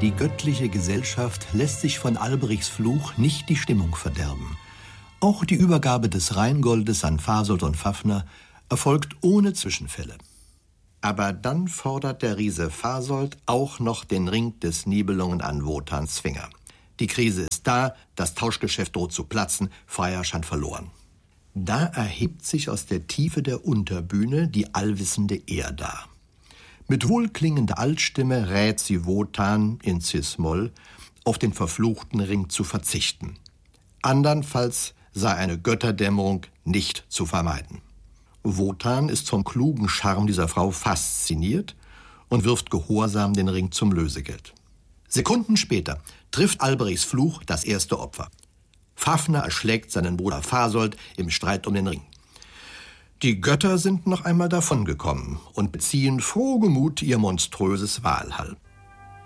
Die göttliche Gesellschaft lässt sich von Alberichs Fluch nicht die Stimmung verderben. Auch die Übergabe des Rheingoldes an Fasold und Fafner erfolgt ohne Zwischenfälle. Aber dann fordert der Riese Fasold auch noch den Ring des Nibelungen an Wotans Finger. Die Krise ist da, das Tauschgeschäft droht zu platzen, Freier scheint verloren. Da erhebt sich aus der Tiefe der Unterbühne die allwissende Erda. Mit wohlklingender Altstimme rät sie Wotan in Cis-Moll, auf den verfluchten Ring zu verzichten. Andernfalls sei eine Götterdämmerung nicht zu vermeiden. Wotan ist vom klugen Charme dieser Frau fasziniert und wirft gehorsam den Ring zum Lösegeld. Sekunden später trifft Alberichs Fluch das erste Opfer. Fafner erschlägt seinen Bruder Fasold im Streit um den Ring. Die Götter sind noch einmal davongekommen und beziehen frohgemut ihr monströses Walhall.